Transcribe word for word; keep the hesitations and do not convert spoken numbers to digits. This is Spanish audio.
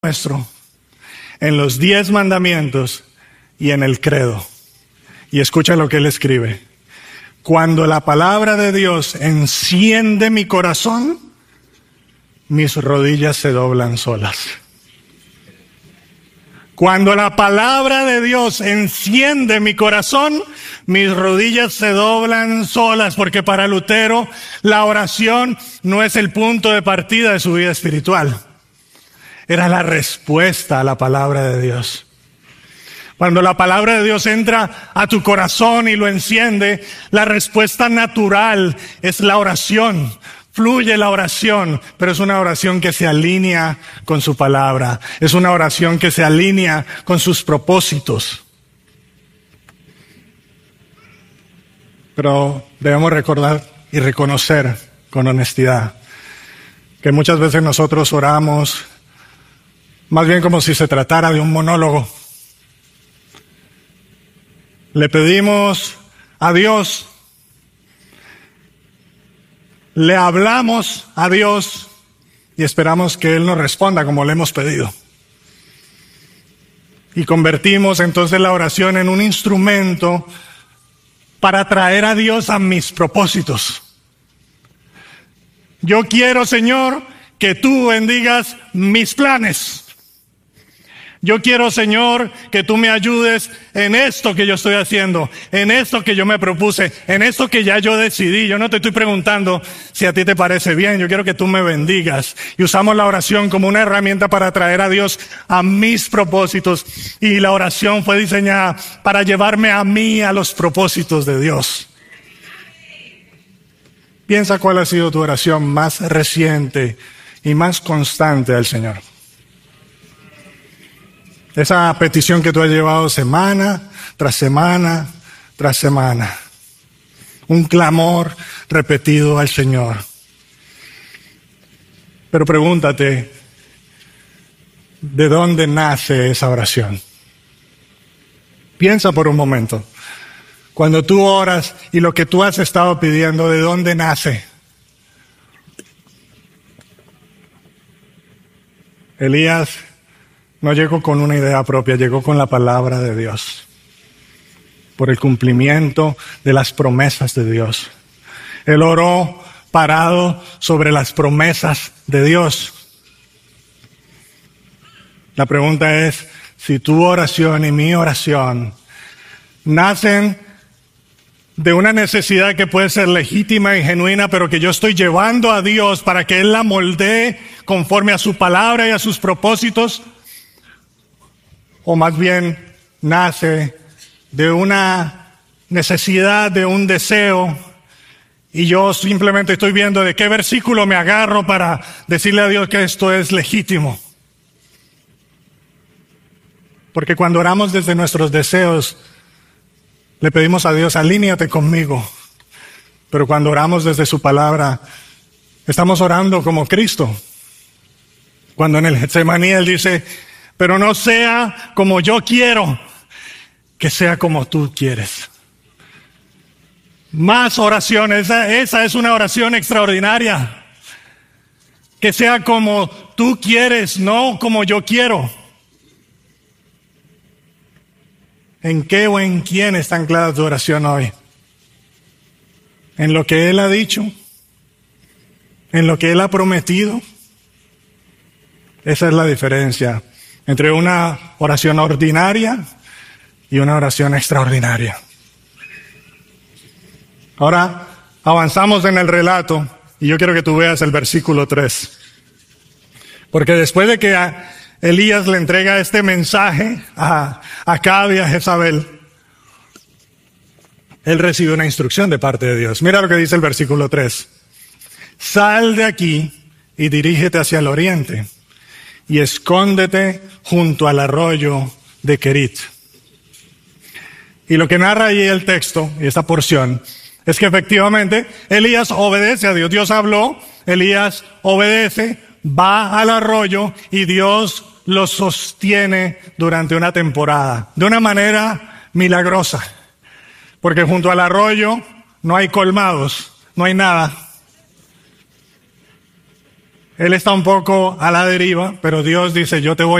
nuestro, en los diez mandamientos y en el credo. Y escucha lo que él escribe. Cuando la palabra de Dios enciende mi corazón, mis rodillas se doblan solas. Cuando la palabra de Dios enciende mi corazón, mis rodillas se doblan solas, porque para Lutero la oración no es el punto de partida de su vida espiritual. Era la respuesta a la palabra de Dios. Cuando la palabra de Dios entra a tu corazón y lo enciende, la respuesta natural es la oración. Fluye la oración, pero es una oración que se alinea con su palabra. Es una oración que se alinea con sus propósitos. Pero debemos recordar y reconocer con honestidad que muchas veces nosotros oramos más bien como si se tratara de un monólogo. Le pedimos a Dios, le hablamos a Dios y esperamos que Él nos responda como le hemos pedido. Y convertimos entonces la oración en un instrumento para traer a Dios a mis propósitos. Yo quiero, Señor, que tú bendigas mis planes. Yo quiero, Señor, que tú me ayudes en esto que yo estoy haciendo, en esto que yo me propuse, en esto que ya yo decidí. Yo no te estoy preguntando si a ti te parece bien, yo quiero que tú me bendigas. Y usamos la oración como una herramienta para traer a Dios a mis propósitos. Y la oración fue diseñada para llevarme a mí a los propósitos de Dios. Piensa cuál ha sido tu oración más reciente y más constante al Señor. Esa petición que tú has llevado semana tras semana tras semana. Un clamor repetido al Señor. Pero pregúntate, ¿de dónde nace esa oración? Piensa por un momento. Cuando tú oras y lo que tú has estado pidiendo, ¿de dónde nace? Elías no llegó con una idea propia, llegó con la palabra de Dios, por el cumplimiento de las promesas de Dios. Él oró parado sobre las promesas de Dios. La pregunta es, si tu oración y mi oración nacen de una necesidad que puede ser legítima y genuina, pero que yo estoy llevando a Dios para que Él la moldee conforme a su palabra y a sus propósitos, o más bien nace de una necesidad, de un deseo, y yo simplemente estoy viendo de qué versículo me agarro para decirle a Dios que esto es legítimo. Porque cuando oramos desde nuestros deseos, le pedimos a Dios, alíneate conmigo. Pero cuando oramos desde su palabra, estamos orando como Cristo. Cuando en el Getsemaní Él dice, pero no sea como yo quiero, que sea como tú quieres. Más oraciones, esa, esa es una oración extraordinaria. Que sea como tú quieres, no como yo quiero. ¿En qué o en quién está anclada tu oración hoy? ¿En lo que Él ha dicho? ¿En lo que Él ha prometido? Esa es la diferencia entre una oración ordinaria y una oración extraordinaria. Ahora avanzamos en el relato y yo quiero que tú veas el versículo tres. Porque después de que a Elías le entrega este mensaje a Acabe y a Jezabel, él recibe una instrucción de parte de Dios. Mira lo que dice el versículo tres. Sal de aquí y dirígete hacia el oriente y escóndete junto al arroyo de Querit. Y lo que narra ahí el texto y esta porción es que efectivamente Elías obedece a Dios. Dios habló, Elías obedece, va al arroyo y Dios lo sostiene durante una temporada, de una manera milagrosa. Porque junto al arroyo no hay colmados, no hay nada. él está un poco a la deriva, pero Dios dice, yo te voy